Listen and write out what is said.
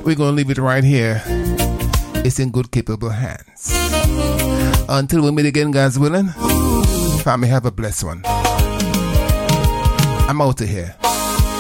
We're going to leave it right here. It's in good, capable hands. Until we meet again, God's willing. Family, have a blessed one. I'm out of here.